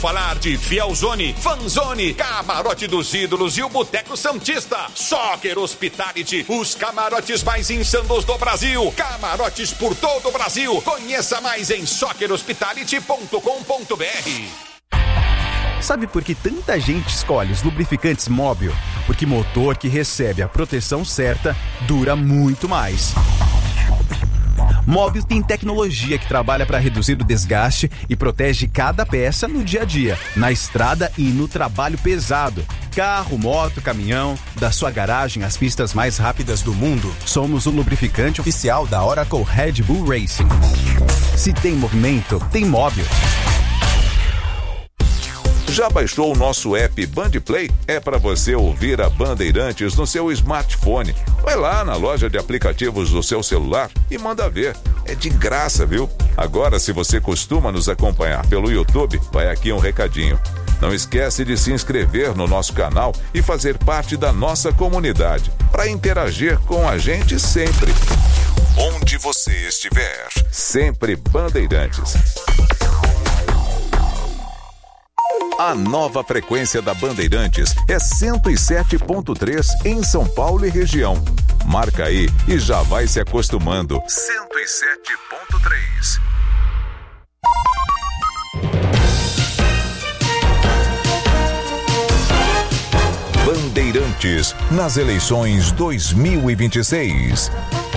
Falar de Fielzone, Fanzone, Camarote dos Ídolos e o Boteco Santista. Soccer Hospitality, os camarotes mais insanos do Brasil. Camarotes por todo o Brasil. Conheça mais em soccerhospitality.com.br. Sabe por que tanta gente escolhe os lubrificantes Móbil? Porque motor que recebe a proteção certa dura muito mais. Móbil tem tecnologia que trabalha para reduzir o desgaste e protege cada peça no dia a dia, na estrada e no trabalho pesado. Carro, moto, caminhão, da sua garagem às pistas mais rápidas do mundo. Somos o lubrificante oficial da Oracle Red Bull Racing. Se tem movimento, tem Móbil. Já baixou o nosso app Bandplay? É para você ouvir a Bandeirantes no seu smartphone. Vai lá na loja de aplicativos do seu celular e manda ver. É de graça, viu? Agora, se você costuma nos acompanhar pelo YouTube, vai aqui um recadinho. Não esquece de se inscrever no nosso canal e fazer parte da nossa comunidade, para interagir com a gente sempre. Onde você estiver, sempre Bandeirantes. A nova frequência da Bandeirantes é 107.3 em São Paulo e região. Marca aí e já vai se acostumando. 107.3. Bandeirantes nas eleições 2026.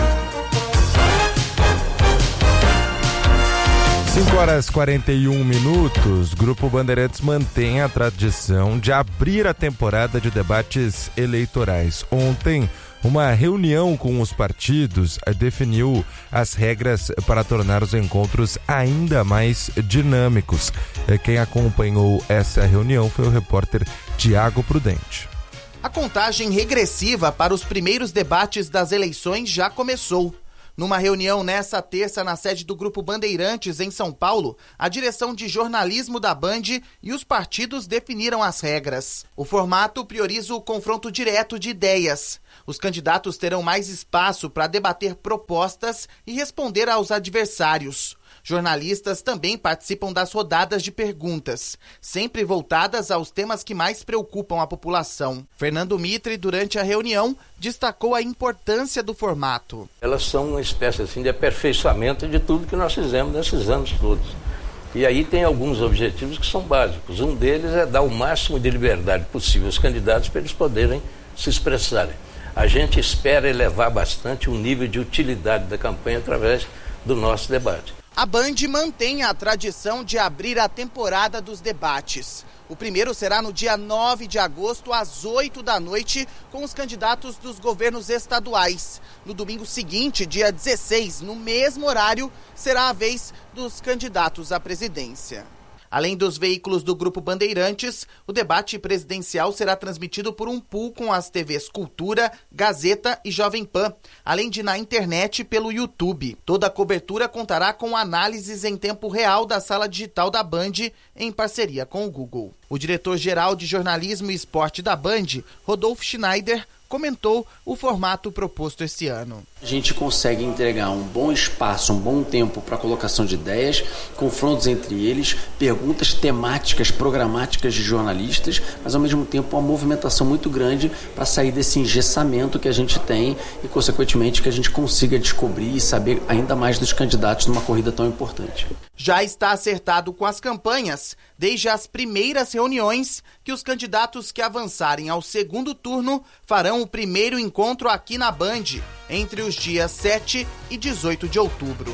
5h41. Grupo Bandeirantes mantém a tradição de abrir a temporada de debates eleitorais. Ontem, uma reunião com os partidos definiu as regras para tornar os encontros ainda mais dinâmicos. Quem acompanhou essa reunião foi o repórter Tiago Prudente. A contagem regressiva para os primeiros debates das eleições já começou. Numa reunião nessa terça na sede do Grupo Bandeirantes, em São Paulo, a direção de jornalismo da Band e os partidos definiram as regras. O formato prioriza o confronto direto de ideias. Os candidatos terão mais espaço para debater propostas e responder aos adversários. Jornalistas também participam das rodadas de perguntas, sempre voltadas aos temas que mais preocupam a população. Fernando Mitre, durante a reunião, destacou a importância do formato. Elas são uma espécie assim, de aperfeiçoamento de tudo que nós fizemos nesses anos todos. E aí tem alguns objetivos que são básicos. Um deles é dar o máximo de liberdade possível aos candidatos para eles poderem se expressarem. A gente espera elevar bastante o nível de utilidade da campanha através do nosso debate. A Band mantém a tradição de abrir a temporada dos debates. O primeiro será no dia 9 de agosto, às 8 da noite, com os candidatos dos governos estaduais. No domingo seguinte, dia 16, no mesmo horário, será a vez dos candidatos à presidência. Além dos veículos do Grupo Bandeirantes, o debate presidencial será transmitido por um pool com as TVs Cultura, Gazeta e Jovem Pan, além de na internet pelo YouTube. Toda a cobertura contará com análises em tempo real da sala digital da Band, em parceria com o Google. O diretor-geral de Jornalismo e Esporte da Band, Rodolfo Schneider, comentou o formato proposto esse ano. A gente consegue entregar um bom espaço, um bom tempo para a colocação de ideias, confrontos entre eles, perguntas temáticas, programáticas de jornalistas, mas ao mesmo tempo uma movimentação muito grande para sair desse engessamento que a gente tem e, consequentemente, que a gente consiga descobrir e saber ainda mais dos candidatos numa corrida tão importante. Já está acertado com as campanhas, desde as primeiras reuniões, que os candidatos que avançarem ao segundo turno farão o primeiro encontro aqui na Band, entre os dias 7 e 18 de outubro.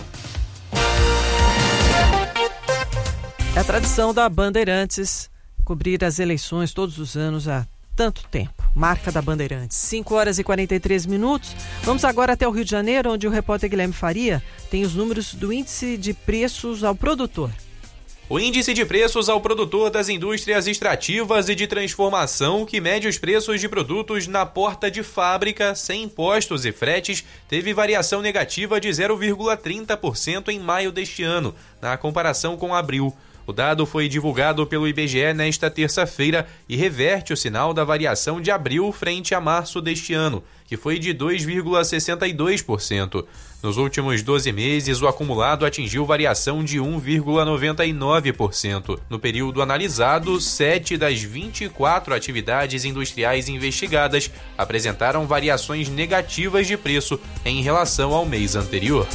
É a tradição da Bandeirantes cobrir as eleições todos os anos há tanto tempo. Marca da Bandeirantes. 5h43. Vamos agora até o Rio de Janeiro, onde o repórter Guilherme Faria tem os números do índice de preços ao produtor. O índice de preços ao produtor das indústrias extrativas e de transformação, que mede os preços de produtos na porta de fábrica, sem impostos e fretes, teve variação negativa de 0,30% em maio deste ano, na comparação com abril. O dado foi divulgado pelo IBGE nesta terça-feira e reverte o sinal da variação de abril frente a março deste ano, que foi de 2,62%. Nos últimos 12 meses, o acumulado atingiu variação de 1,99%. No período analisado, 7 das 24 atividades industriais investigadas apresentaram variações negativas de preço em relação ao mês anterior.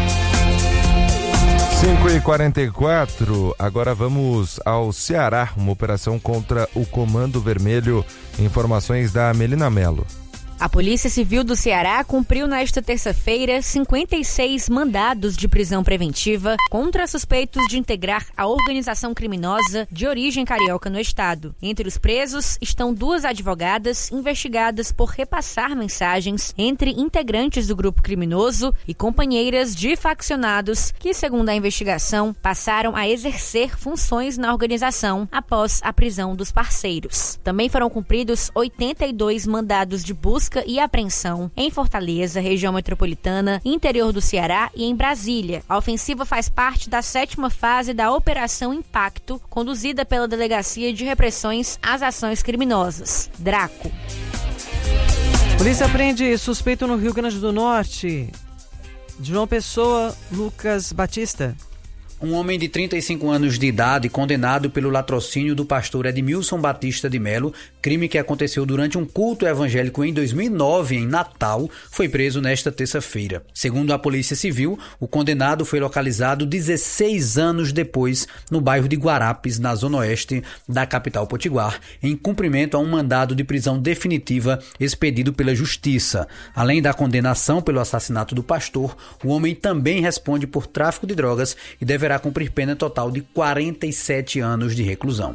5h44, agora vamos ao Ceará, uma operação contra o Comando Vermelho. Informações da Melina Mello. A Polícia Civil do Ceará cumpriu nesta terça-feira 56 mandados de prisão preventiva contra suspeitos de integrar a organização criminosa de origem carioca no estado. Entre os presos estão 2 advogadas investigadas por repassar mensagens entre integrantes do grupo criminoso e companheiras de faccionados que, segundo a investigação, passaram a exercer funções na organização após a prisão dos parceiros. Também foram cumpridos 82 mandados de busca e apreensão em Fortaleza, região metropolitana, interior do Ceará e em Brasília. A ofensiva faz parte da 7ª fase da Operação Impacto, conduzida pela Delegacia de Repressões às Ações Criminosas, DRACO. Polícia prende suspeito no Rio Grande do Norte. João Pessoa, Lucas Batista. Um homem de 35 anos de idade, condenado pelo latrocínio do pastor Edmilson Batista de Melo, crime que aconteceu durante um culto evangélico em 2009 em Natal, foi preso nesta terça-feira. Segundo a Polícia Civil, o condenado foi localizado 16 anos depois no bairro de Guarapes, na zona oeste da capital potiguar, em cumprimento a um mandado de prisão definitiva expedido pela Justiça. Além da condenação pelo assassinato do pastor, o homem também responde por tráfico de drogas e deverá cumprir pena total de 47 anos de reclusão.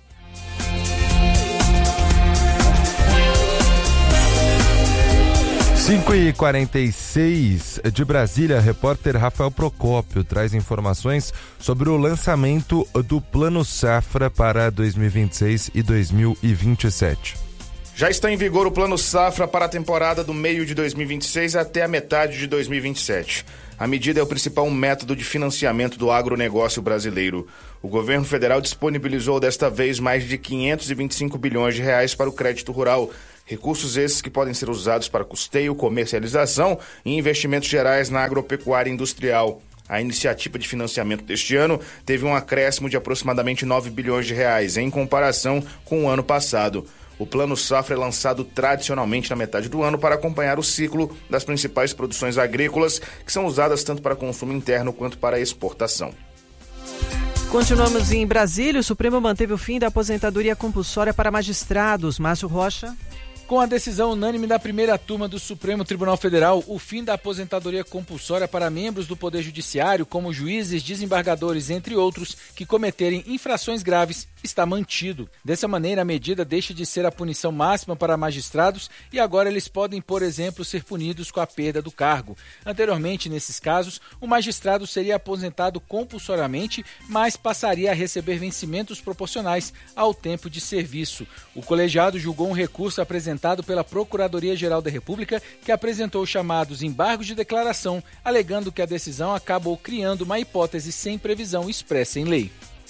Cinco e 46 de Brasília, repórter Rafael Procópio traz informações sobre o lançamento do Plano Safra para 2026 e 2027. Já está em vigor o Plano Safra para a temporada do meio de 2026 até a metade de 2027. A medida é o principal método de financiamento do agronegócio brasileiro. O governo federal disponibilizou desta vez mais de 525 bilhões de reais para o crédito rural. Recursos esses que podem ser usados para custeio, comercialização e investimentos gerais na agropecuária industrial. A iniciativa de financiamento deste ano teve um acréscimo de aproximadamente 9 bilhões de reais em comparação com o ano passado. O Plano Safra é lançado tradicionalmente na metade do ano para acompanhar o ciclo das principais produções agrícolas, que são usadas tanto para consumo interno quanto para exportação. Continuamos em Brasília. O Supremo manteve o fim da aposentadoria compulsória para magistrados. Márcio Rocha. Com a decisão unânime da primeira turma do Supremo Tribunal Federal, o fim da aposentadoria compulsória para membros do Poder Judiciário, como juízes, desembargadores, entre outros, que cometerem infrações graves, está mantido. Dessa maneira, a medida deixa de ser a punição máxima para magistrados e agora eles podem, por exemplo, ser punidos com a perda do cargo. Anteriormente, nesses casos, o magistrado seria aposentado compulsoriamente, mas passaria a receber vencimentos proporcionais ao tempo de serviço. O colegiado julgou um recurso apresentado pela Procuradoria-Geral da República, que apresentou os chamados embargos de declaração, alegando que a decisão acabou criando uma hipótese sem previsão expressa em lei.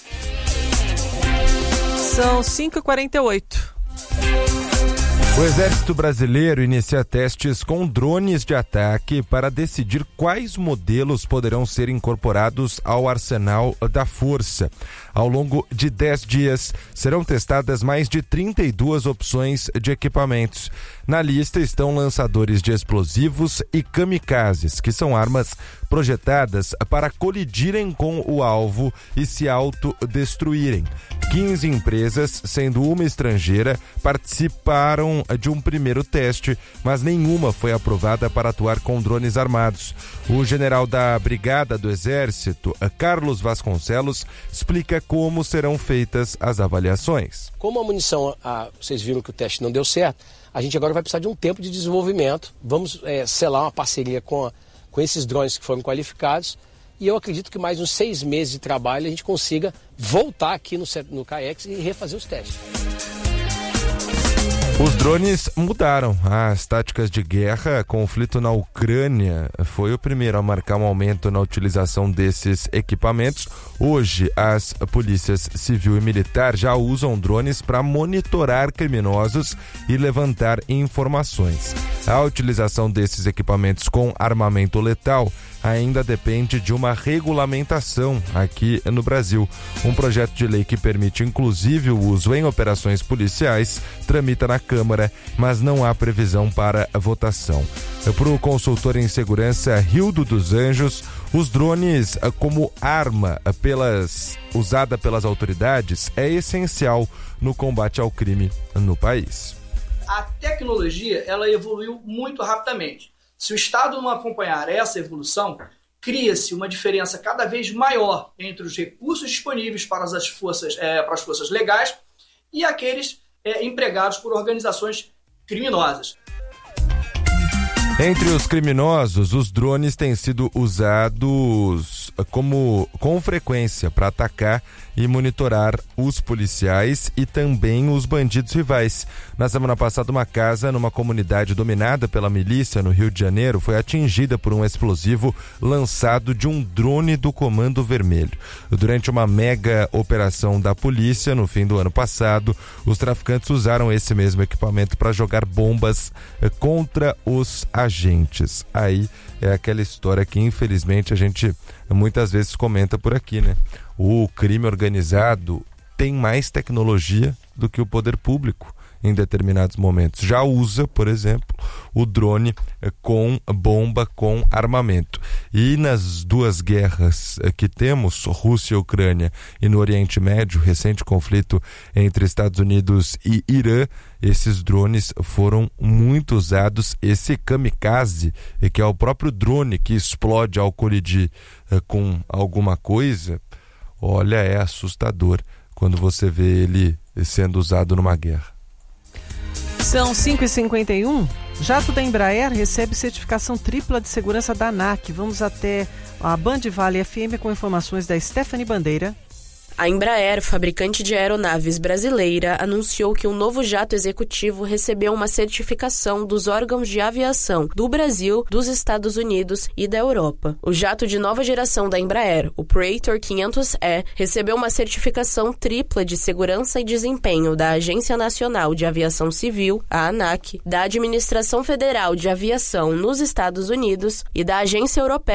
São 5h48. O Exército Brasileiro inicia testes com drones de ataque para decidir quais modelos poderão ser incorporados ao arsenal da Força. Ao longo de 10 dias, serão testadas mais de 32 opções de equipamentos. Na lista estão lançadores de explosivos e kamikazes, que são armas projetadas para colidirem com o alvo e se autodestruírem. 15 empresas, sendo uma estrangeira, participaram de um primeiro teste, mas nenhuma foi aprovada para atuar com drones armados. O general da Brigada do Exército, Carlos Vasconcelos, explica como serão feitas as avaliações. Como a munição, vocês viram que o teste não deu certo, a gente agora vai precisar de um tempo de desenvolvimento. Vamos selar uma parceria com esses drones que foram qualificados. E eu acredito que mais uns 6 meses de trabalho a gente consiga voltar aqui no CAEX e refazer os testes. Os drones mudaram as táticas de guerra. Conflito na Ucrânia foi o primeiro a marcar um aumento na utilização desses equipamentos. Hoje, as polícias civil e militar já usam drones para monitorar criminosos e levantar informações. A utilização desses equipamentos com armamento letal ainda depende de uma regulamentação aqui no Brasil. Um projeto de lei que permite inclusive o uso em operações policiais tramita na Câmara, mas não há previsão para votação. Para o consultor em segurança Rildo dos Anjos, os drones como arma usada pelas autoridades é essencial no combate ao crime no país. A tecnologia ela evoluiu muito rapidamente. Se o Estado não acompanhar essa evolução, cria-se uma diferença cada vez maior entre os recursos disponíveis para as forças legais e aqueles empregados por organizações criminosas. Entre os criminosos, os drones têm sido usados com frequência para atacar e monitorar os policiais e também os bandidos rivais. Na semana passada, uma casa numa comunidade dominada pela milícia no Rio de Janeiro foi atingida por um explosivo lançado de um drone do Comando Vermelho. Durante uma mega operação da polícia no fim do ano passado, os traficantes usaram esse mesmo equipamento para jogar bombas contra os agentes. Aí é aquela história que infelizmente a gente muitas vezes comenta por aqui, né? O crime organizado tem mais tecnologia do que o poder público em determinados momentos. Já usa, por exemplo, o drone com bomba, com armamento. E nas duas guerras que temos, Rússia e Ucrânia, e no Oriente Médio, recente conflito entre Estados Unidos e Irã, esses drones foram muito usados. Esse kamikaze, que é o próprio drone que explode ao colidir com alguma coisa, olha, é assustador quando você vê ele sendo usado numa guerra. São 5h51. Jato da Embraer recebe certificação tripla de segurança da ANAC. Vamos até a Band Vale FM com informações da Stephanie Bandeira. A Embraer, fabricante de aeronaves brasileira, anunciou que um novo jato executivo recebeu uma certificação dos órgãos de aviação do Brasil, dos Estados Unidos e da Europa. O jato de nova geração da Embraer, o Praetor 500E, recebeu uma certificação tripla de segurança e desempenho da Agência Nacional de Aviação Civil, a ANAC, da Administração Federal de Aviação nos Estados Unidos e da Agência Europeia